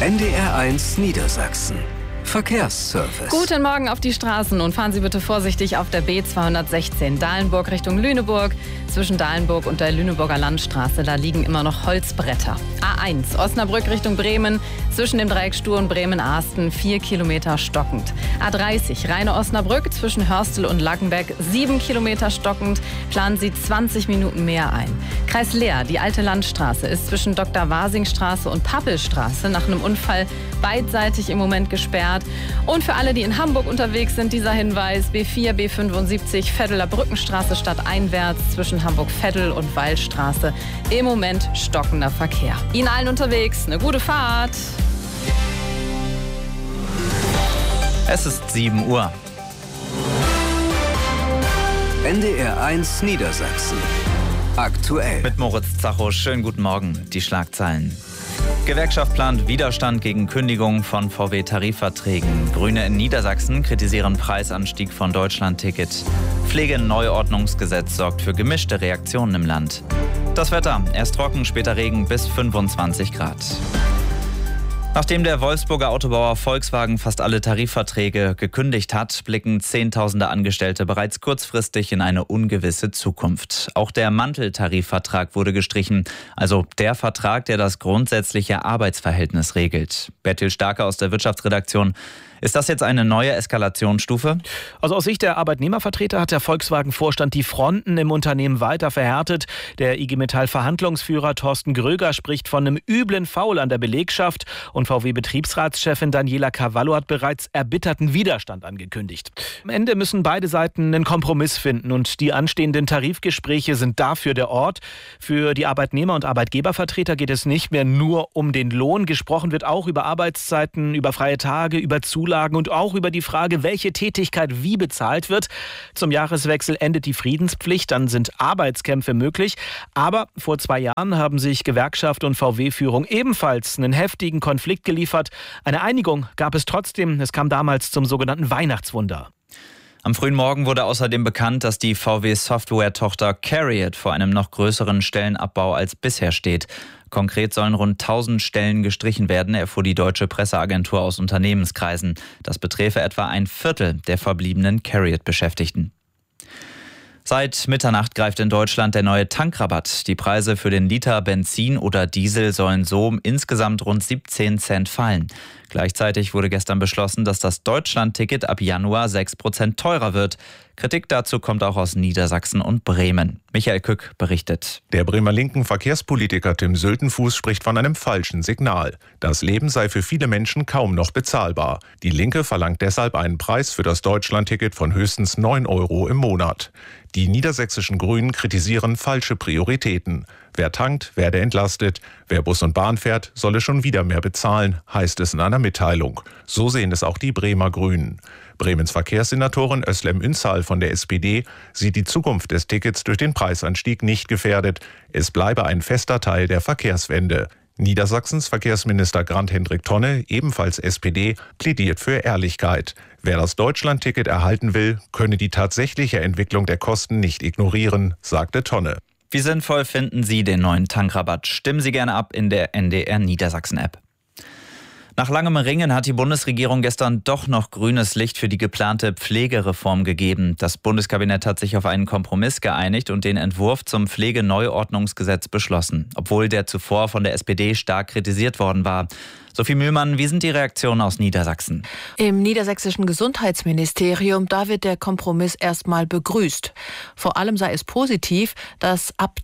NDR1 Niedersachsen. Verkehrsservice. Guten Morgen auf die Straßen und fahren Sie bitte vorsichtig auf der B216 Dahlenburg Richtung Lüneburg. Zwischen Dahlenburg und der Lüneburger Landstraße, da liegen immer noch Holzbretter. A1 Osnabrück Richtung Bremen, zwischen dem Dreieck Stur und Bremen-Ahsten 4 Kilometer stockend. A30 Rheine-Osnabrück zwischen Hörstel und Lackenbeck 7 Kilometer stockend. Planen Sie 20 Minuten mehr ein. Kreis Leer, die alte Landstraße, ist zwischen Dr.-Wasing-Straße und Pappelstraße nach einem Unfall beidseitig im Moment gesperrt. Und für alle, die in Hamburg unterwegs sind, dieser Hinweis: B4, B75, Veddeler Brückenstraße stadteinwärts zwischen Hamburg-Veddel und Wallstraße. Im Moment stockender Verkehr. Ihnen allen unterwegs eine gute Fahrt. Es ist 7 Uhr. NDR1 Niedersachsen. Aktuell. Mit Moritz Zacho, schönen guten Morgen. Die Schlagzeilen. Gewerkschaft plant Widerstand gegen Kündigung von VW-Tarifverträgen. Grüne in Niedersachsen kritisieren Preisanstieg von Deutschland-Ticket. Pflegeneuordnungsgesetz sorgt für gemischte Reaktionen im Land. Das Wetter, erst trocken, später Regen bis 25 Grad. Nachdem der Wolfsburger Autobauer Volkswagen fast alle Tarifverträge gekündigt hat, blicken Zehntausende Angestellte bereits kurzfristig in eine ungewisse Zukunft. Auch der Manteltarifvertrag wurde gestrichen, also der Vertrag, der das grundsätzliche Arbeitsverhältnis regelt. Bertil Starke aus der Wirtschaftsredaktion. Ist das jetzt eine neue Eskalationsstufe? Also aus Sicht der Arbeitnehmervertreter hat der Volkswagen-Vorstand die Fronten im Unternehmen weiter verhärtet. Der IG Metall-Verhandlungsführer Thorsten Gröger spricht von einem üblen Foul an der Belegschaft. Und VW-Betriebsratschefin Daniela Cavallo hat bereits erbitterten Widerstand angekündigt. Am Ende müssen beide Seiten einen Kompromiss finden. Und die anstehenden Tarifgespräche sind dafür der Ort. Für die Arbeitnehmer- und Arbeitgebervertreter geht es nicht mehr nur um den Lohn. Gesprochen wird auch über Arbeitszeiten, über freie Tage, über Zulagen und auch über die Frage, welche Tätigkeit wie bezahlt wird. Zum Jahreswechsel endet die Friedenspflicht, dann sind Arbeitskämpfe möglich. Aber vor 2 Jahren haben sich Gewerkschaft und VW-Führung ebenfalls einen heftigen Konflikt geliefert. Eine Einigung gab es trotzdem. Es kam damals zum sogenannten Weihnachtswunder. Am frühen Morgen wurde außerdem bekannt, dass die VW-Software-Tochter CARIAD vor einem noch größeren Stellenabbau als bisher steht. Konkret sollen rund 1000 Stellen gestrichen werden, erfuhr die deutsche Presseagentur aus Unternehmenskreisen. Das beträfe etwa 1/4 der verbliebenen CARIAD-Beschäftigten. Seit Mitternacht greift in Deutschland der neue Tankrabatt. Die Preise für den Liter Benzin oder Diesel sollen so um insgesamt rund 17 Cent fallen. Gleichzeitig wurde gestern beschlossen, dass das Deutschland-Ticket ab Januar 6% teurer wird. Kritik dazu kommt auch aus Niedersachsen und Bremen. Michael Kück berichtet. Der Bremer linken Verkehrspolitiker Tim Söltenfuß spricht von einem falschen Signal. Das Leben sei für viele Menschen kaum noch bezahlbar. Die Linke verlangt deshalb einen Preis für das Deutschland-Ticket von höchstens 9 € im Monat. Die niedersächsischen Grünen kritisieren falsche Prioritäten. Wer tankt, werde entlastet. Wer Bus und Bahn fährt, solle schon wieder mehr bezahlen, heißt es in einer Mitteilung. So sehen es auch die Bremer Grünen. Bremens Verkehrssenatorin Özlem Ünsal von der SPD sieht die Zukunft des Tickets durch den Preisanstieg nicht gefährdet. Es bleibe ein fester Teil der Verkehrswende. Niedersachsens Verkehrsminister Grant-Hendrik Tonne, ebenfalls SPD, plädiert für Ehrlichkeit. Wer das Deutschland-Ticket erhalten will, könne die tatsächliche Entwicklung der Kosten nicht ignorieren, sagte Tonne. Wie sinnvoll finden Sie den neuen Tankrabatt? Stimmen Sie gerne ab in der NDR Niedersachsen-App. Nach langem Ringen hat die Bundesregierung gestern doch noch grünes Licht für die geplante Pflegereform gegeben. Das Bundeskabinett hat sich auf einen Kompromiss geeinigt und den Entwurf zum Pflegeneuordnungsgesetz beschlossen, obwohl der zuvor von der SPD stark kritisiert worden war. Sophie Mühlmann, wie sind die Reaktionen aus Niedersachsen? Im niedersächsischen Gesundheitsministerium, da wird der Kompromiss erstmal begrüßt. Vor allem sei es positiv, dass ab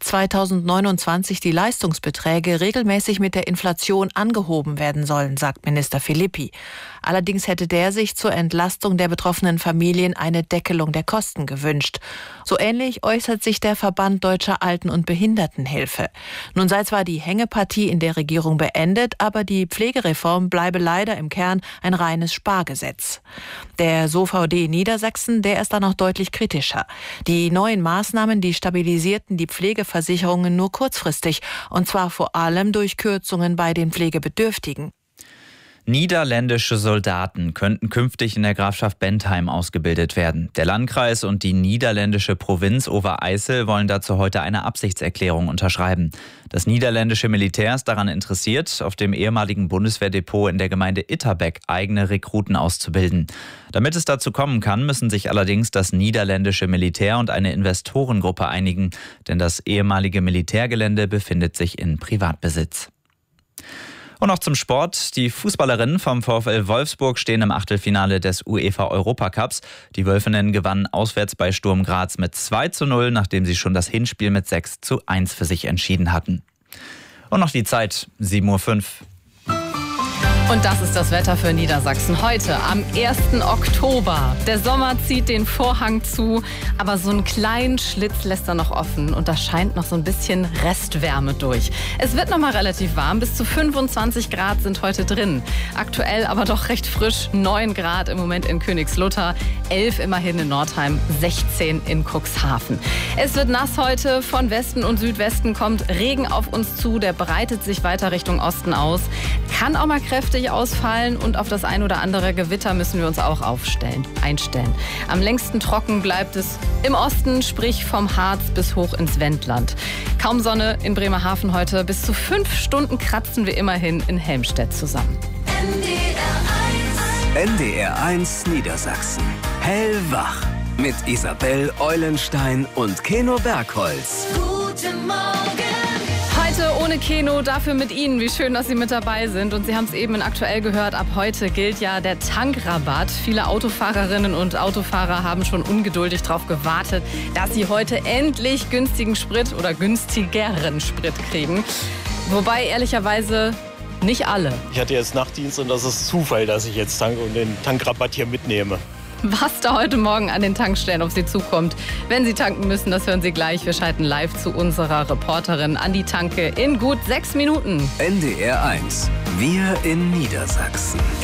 2029 die Leistungsbeträge regelmäßig mit der Inflation angehoben werden sollen, sagt Minister Philippi. Allerdings hätte der sich zur Entlastung der betroffenen Familien eine Deckelung der Kosten gewünscht. So ähnlich äußert sich der Verband Deutscher Alten- und Behindertenhilfe. Nun sei zwar die Hängepartie in der Regierung beendet, aber die Pflegereform bleibe leider im Kern ein reines Spargesetz. Der SOVD Niedersachsen, der ist da noch deutlich kritischer. Die neuen Maßnahmen, die stabilisierten die Pflegeversicherungen nur kurzfristig, und zwar vor allem durch Kürzungen bei den Pflegebedürftigen. Niederländische Soldaten könnten künftig in der Grafschaft Bentheim ausgebildet werden. Der Landkreis und die niederländische Provinz Overijssel wollen dazu heute eine Absichtserklärung unterschreiben. Das niederländische Militär ist daran interessiert, auf dem ehemaligen Bundeswehrdepot in der Gemeinde Itterbeck eigene Rekruten auszubilden. Damit es dazu kommen kann, müssen sich allerdings das niederländische Militär und eine Investorengruppe einigen, denn das ehemalige Militärgelände befindet sich in Privatbesitz. Und noch zum Sport. Die Fußballerinnen vom VfL Wolfsburg stehen im Achtelfinale des UEFA-Europacups. Die Wölfinnen gewannen auswärts bei Sturm Graz mit 2:0, nachdem sie schon das Hinspiel mit 6:1 für sich entschieden hatten. Und noch die Zeit, 7:05 Uhr. Und das ist das Wetter für Niedersachsen heute am 1. Oktober. Der Sommer zieht den Vorhang zu, aber so einen kleinen Schlitz lässt er noch offen und da scheint noch so ein bisschen Restwärme durch. Es wird noch mal relativ warm, bis zu 25 Grad sind heute drin. Aktuell aber doch recht frisch, 9 Grad im Moment in Königslutter, 11 immerhin in Nordheim, 16 in Cuxhaven. Es wird nass heute, von Westen und Südwesten kommt Regen auf uns zu, der breitet sich weiter Richtung Osten aus, kann auch mal kräftig ausfallen und auf das ein oder andere Gewitter müssen wir uns auch einstellen. Am längsten trocken bleibt es im Osten, sprich vom Harz bis hoch ins Wendland. Kaum Sonne in Bremerhaven heute, bis zu 5 Stunden kratzen wir immerhin in Helmstedt zusammen. NDR1 Niedersachsen. Hellwach. Mit Isabel Eulenstein und Keno Bergholz. Guten Morgen. Heute ohne Keno, dafür mit Ihnen. Wie schön, dass Sie mit dabei sind. Und Sie haben es eben in Aktuell gehört, ab heute gilt ja der Tankrabatt. Viele Autofahrerinnen und Autofahrer haben schon ungeduldig darauf gewartet, dass sie heute endlich günstigen Sprit oder günstigeren Sprit kriegen. Wobei ehrlicherweise nicht alle. Ich hatte jetzt Nachtdienst und das ist Zufall, dass ich jetzt tanke und den Tankrabatt hier mitnehme. Was da heute Morgen an den Tankstellen auf Sie zukommt, wenn Sie tanken müssen, das hören Sie gleich. Wir schalten live zu unserer Reporterin an die Tanke in gut 6 Minuten. NDR1. Wir in Niedersachsen.